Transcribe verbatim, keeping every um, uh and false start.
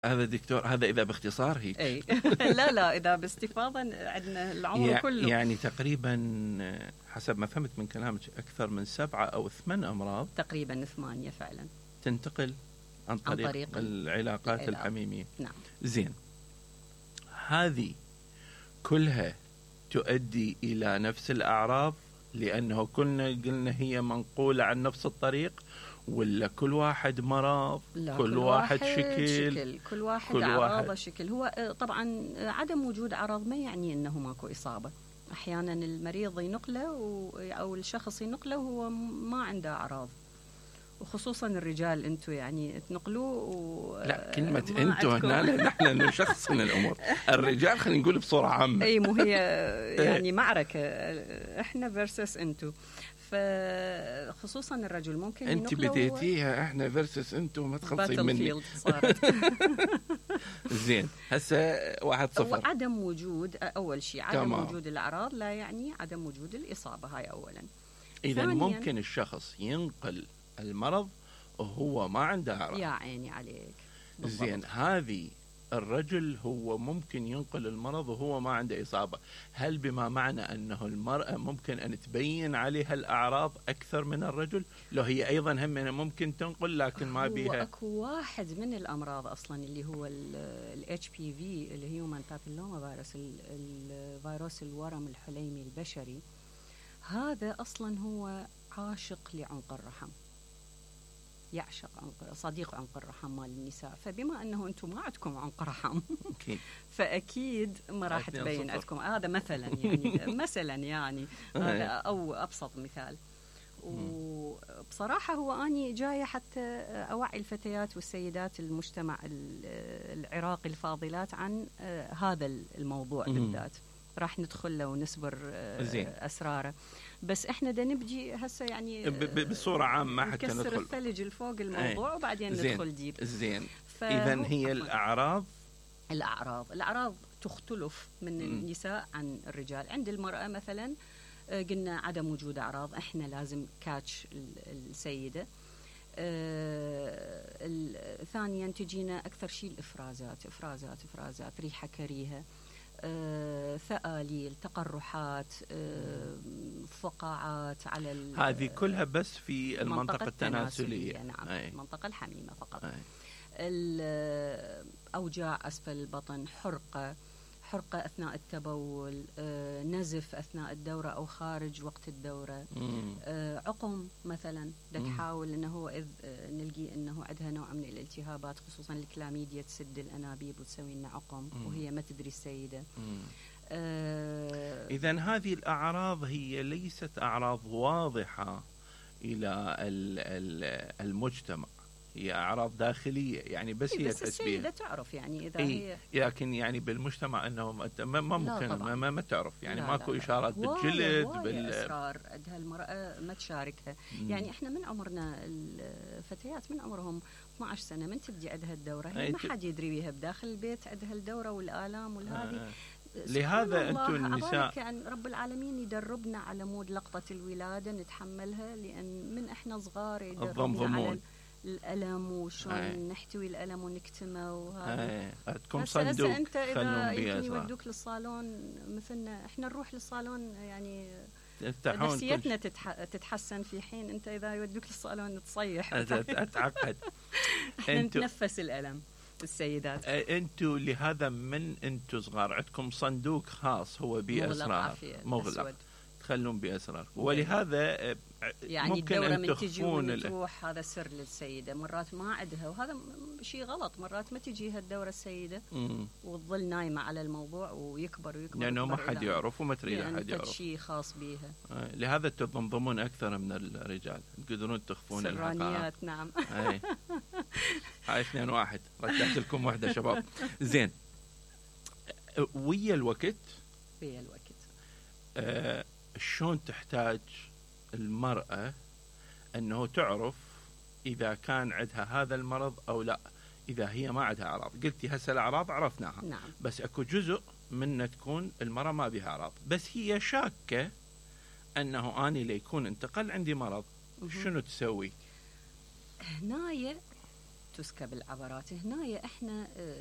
هذا دكتور، هذا إذا باختصار هيك. أي. لا لا إذا باستفاضة عندنا العمر كله. يعني تقريبا حسب ما فهمت من كلامك أكثر من سبعة أو ثمان أمراض تقريبا ثمانية فعلا تنتقل عن طريق, عن طريق العلاقات العلاق. الحميمية. نعم. زين، هذه كلها تؤدي إلى نفس الأعراض لأنه كلنا قلنا هي منقولة عن نفس الطريق، ولا كل واحد مرض؟ كل, كل واحد, واحد شكل. شكل كل واحد كل أعراض واحد. شكل. هو طبعا عدم وجود أعراض ما يعني أنه ماكو إصابة. أحيانا المريض ينقله أو الشخص ينقله وهو ما عنده أعراض، وخصوصا الرجال انتم يعني تنقلوا و... لا كلمة انتم هنا نحن نشخصن الأمور. الرجال خلينا نقول بصورة عامة. أي مو هي يعني معركة احنا فيرسس انتم، فخصوصا الرجل ممكن انت بديتيها احنا فيرسس انتم ما تخلصين مني. زين هسه واحد صفر. عدم وجود أول شيء عدم تمام. وجود الأعراض لا يعني عدم وجود الإصابة، هاي أولا. إذا ممكن الشخص ينقل المرض وهو ما عنده أعراض. يا عيني عليك. بالضبط. زين، هذه الرجل هو ممكن ينقل المرض وهو ما عنده إصابة، هل بما معنى أنه المرأة ممكن أن تبين عليها الأعراض أكثر من الرجل؟ لو هي أيضا هم ممكن تنقل لكن ما بيها. هو أكو واحد من الأمراض أصلا اللي هو ال إتش بي في اللي هي Human Papilloma Virus، الفيروس الورم الحليمي البشري، هذا أصلا هو عاشق لعنق الرحم، يعشق عنق، صديق عنق الرحم مال النساء. فبما أنه أنتم ما عندكم عنق رحم فأكيد ما راح تبين عندكم. هذا مثلا يعني مثلا يعني هذا أو أبسط مثال. وبصراحة هو أني جاية حتى أوعي الفتيات والسيدات المجتمع العراقي الفاضلات عن هذا الموضوع بالذات. راح ندخل له ونسبر أسراره، بس إحنا دا نبجي هسه يعني بصورة عامة حتى نكسر ندخل الثلج الفوق الموضوع. ايه. وبعدين زين. ندخل ديب. زين. إذن هي الأعراض الأعراض الأعراض تختلف من م. النساء عن الرجال. عند المرأة مثلا قلنا عدم وجود أعراض، إحنا لازم كاتش السيدة. آه ثانيا تجينا أكثر شيء الإفرازات إفرازات إفرازات ريحة كريهة، آه، ثآليل، تقرحات، آه، فقاعات على هذه كلها بس في المنطقة التناسلية. نعم. أي. المنطقة الحميمة فقط. أي. الأوجاع أسفل البطن، حرقة حرقة أثناء التبول، آه، نزف أثناء الدورة أو خارج وقت الدورة، آه، عقم مثلا تحاول أنه إذ آه، نلقي أنه عندها نوع من الالتهابات خصوصا الكلاميديا تسد الأنابيب وتسوي لنا عقم مم. وهي ما تدري السيدة. آه إذن هذه الأعراض هي ليست أعراض واضحة إلى المجتمع، هي أعراض داخلية يعني بس هي بس السيدة تعرف يعني إذا هي لكن يعني بالمجتمع أنه ما ممكن ما, ما ما تعرف يعني ماكو إشارات بالجلد بالأسرار عندها المرأة ما تشاركها. مم. يعني إحنا من عمرنا الفتيات من عمرهم اثنتي عشرة سنة من تبدي عندها الدورة هي ما حد يدري بيها بداخل البيت عندها الدورة والآلام والهذه. آه. لهذا أنتم النساء كأن رب العالمين يدربنا على مود لقطة الولادة نتحملها، لأن من إحنا صغار يدربنا على الألم وشون نحتوي الألم ونكتمه وهذا. عندكم صندوق أنت إذا يمكن يودوك للصالون مثلنا إحنا نروح للصالون يعني نفسيتنا تتح... تتحسن، في حين أنت إذا يودوك للصالون تصيح أتعقد. إحنا نتنفس الألم السيدات. أنتوا لهذا من أنتوا صغار عندكم صندوق خاص هو بأسرار مغلق تخلون بأسرار، ولهذا يعني الدورة من تجي وتروح هذا سر للسيدة. مرات ما عندها وهذا شيء غلط، مرات ما تجيها الدورة السيدة مم. وتظل نايمة على الموضوع ويكبر ويكبر لأنه ما حد يعرف وما تريد يعني أحد يعرف شيء خاص بيها. آه. لهذا تنضمون أكثر من الرجال تقدرون تخفون سرانيات. نعم. هاي هاي اثنين واحد رجعت لكم واحدة شباب. زين، ويا الوقت ويا الوقت آه شلون تحتاج المرأة أنه تعرف إذا كان عندها هذا المرض أو لا، إذا هي ما عندها أعراض؟ قلتي هسه الأعراض عرفناها. نعم. بس أكو جزء منها تكون المرأة ما بها أعراض بس هي شاكة أنه أني ليكون انتقل عندي مرض. شنو تسوي؟ هنايا تسكب العبرات. هنا احنا